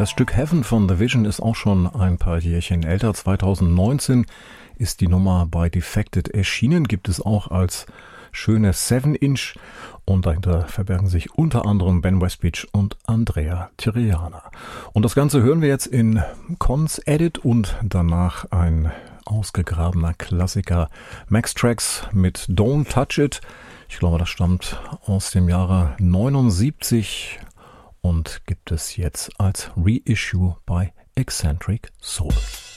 Das Stück Heaven von The Vision ist auch schon ein paar Jährchen älter. 2019 ist die Nummer bei Defected erschienen, gibt es auch als schöne 7-Inch und dahinter verbergen sich unter anderem Ben Westbeach und Andrea Tiriana. Und das Ganze hören wir jetzt in Cons Edit und danach ein ausgegrabener Klassiker Max Trax mit Don't Touch It. Ich glaube, das stammt aus dem Jahre 79 und gibt es jetzt als Reissue bei Eccentric Soul.